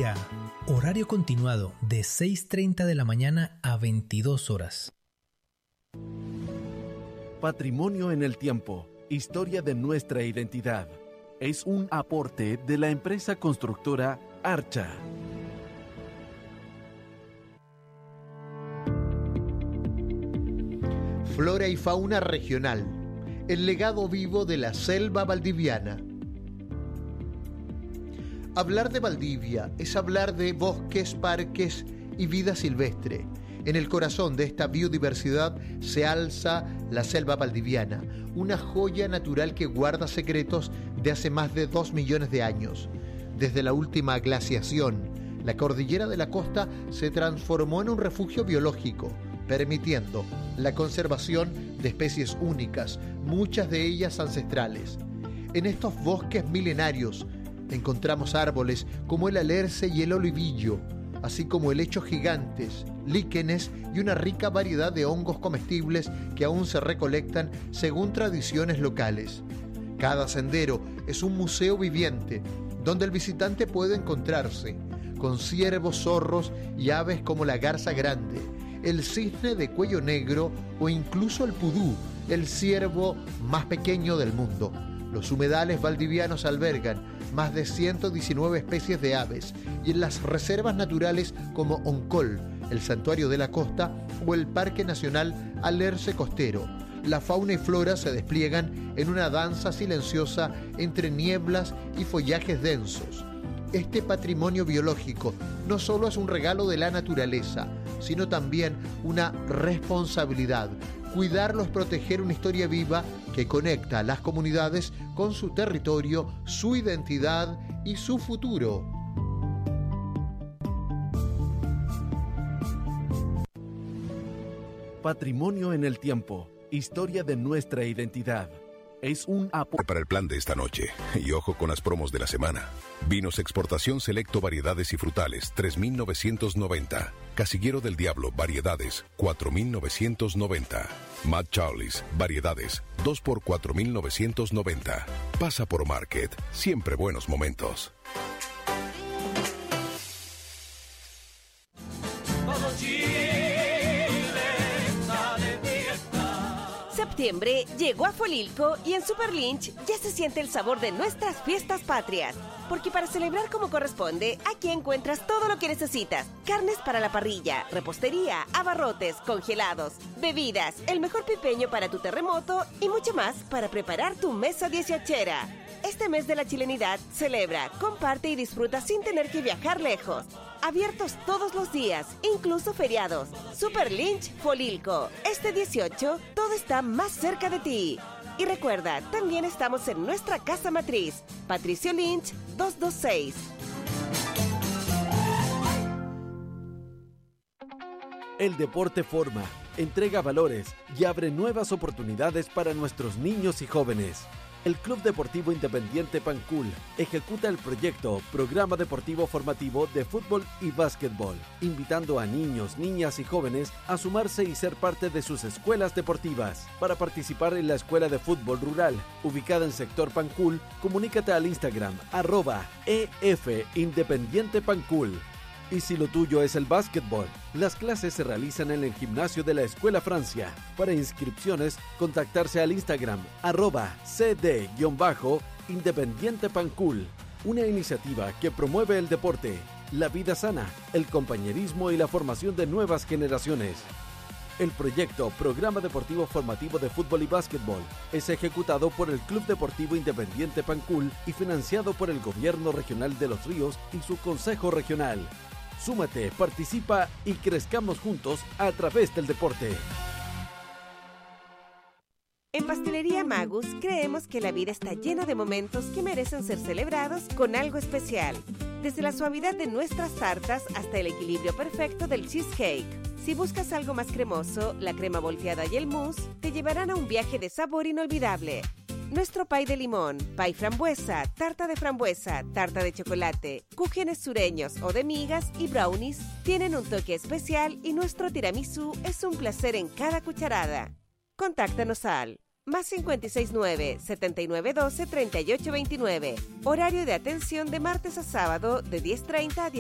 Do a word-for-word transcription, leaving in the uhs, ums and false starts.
día. Horario continuado de seis y treinta de la mañana a veintidós horas. Patrimonio en el tiempo. Historia de nuestra identidad. Es un aporte de la empresa constructora Archa. Flora y fauna regional. El legado vivo de la selva valdiviana. Hablar de Valdivia es hablar de bosques, parques y vida silvestre. En el corazón de esta biodiversidad se alza la selva valdiviana, una joya natural que guarda secretos de hace más de dos millones de años. Desde la última glaciación, la cordillera de la costa se transformó en un refugio biológico, permitiendo la conservación de especies únicas, muchas de ellas ancestrales. En estos bosques milenarios encontramos árboles como el alerce y el olivillo, así como helechos gigantes, líquenes y una rica variedad de hongos comestibles que aún se recolectan según tradiciones locales. Cada sendero es un museo viviente, donde el visitante puede encontrarse con ciervos, zorros y aves como la garza grande, el cisne de cuello negro o incluso el pudú, el ciervo más pequeño del mundo. Los humedales valdivianos albergan más de ciento diecinueve especies de aves y en las reservas naturales como Oncol, el Santuario de la Costa o el Parque Nacional Alerce Costero, la fauna y flora se despliegan en una danza silenciosa entre nieblas y follajes densos. Este patrimonio biológico no solo es un regalo de la naturaleza, sino también una responsabilidad. Cuidarlo es proteger una historia viva que conecta a las comunidades con su territorio, su identidad y su futuro. Patrimonio en el tiempo. Historia de nuestra identidad. Es un aporte para el plan de esta noche. Y ojo con las promos de la semana. Vinos Exportación Selecto Variedades y Frutales, tres mil novecientos noventa. Casillero del Diablo Variedades, cuatro mil novecientos noventa. Mad Charlie's Variedades, dos por cuatro mil novecientos noventa. Pasa por Market. Siempre buenos momentos. Septiembre llegó a Folilco y en Super Lynch ya se siente el sabor de nuestras fiestas patrias. Porque para celebrar como corresponde, aquí encuentras todo lo que necesitas. Carnes para la parrilla, repostería, abarrotes, congelados, bebidas, el mejor pipeño para tu terremoto y mucho más para preparar tu mesa dieciochera. Este mes de la chilenidad, celebra, comparte y disfruta sin tener que viajar lejos. Abiertos todos los días, incluso feriados. Super Lynch Folilco. Este dieciocho, todo está más cerca de ti. Y recuerda, también estamos en nuestra casa matriz, Patricio Lynch doscientos veintiséis. El deporte forma, entrega valores y abre nuevas oportunidades para nuestros niños y jóvenes. El Club Deportivo Independiente Pancul ejecuta el proyecto Programa Deportivo Formativo de Fútbol y Básquetbol, invitando a niños, niñas y jóvenes a sumarse y ser parte de sus escuelas deportivas. Para participar en la Escuela de Fútbol Rural, ubicada en sector Pancul, comunícate al Instagram, arroba E F Independiente Pancul. Y si lo tuyo es el básquetbol, las clases se realizan en el gimnasio de la Escuela Francia. Para inscripciones, contactarse al Instagram, arroba C D-Independiente Pancul. Una iniciativa que promueve el deporte, la vida sana, el compañerismo y la formación de nuevas generaciones. El proyecto Programa Deportivo Formativo de Fútbol y Básquetbol es ejecutado por el Club Deportivo Independiente Pancul y financiado por el Gobierno Regional de Los Ríos y su Consejo Regional. Súmate, participa y crezcamos juntos a través del deporte. En Pastelería Magus creemos que la vida está llena de momentos que merecen ser celebrados con algo especial. Desde la suavidad de nuestras tartas hasta el equilibrio perfecto del cheesecake. Si buscas algo más cremoso, la crema volteada y el mousse te llevarán a un viaje de sabor inolvidable. Nuestro pay de limón, pay frambuesa, tarta de frambuesa, tarta de chocolate, cúgenes sureños o de migas y brownies tienen un toque especial y nuestro tiramisú es un placer en cada cucharada. Contáctanos al más cinco seis nueve, setenta y nueve doce, treinta y ocho veintinueve. Horario de atención de martes a sábado de diez treinta a diez.